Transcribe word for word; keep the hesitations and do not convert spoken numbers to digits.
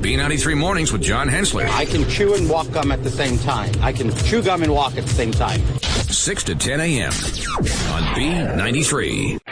B ninety-three Mornings with John Hensler. I can chew and walk gum at the same time. I can chew gum and walk at the same time. six to ten a.m. on B ninety-three.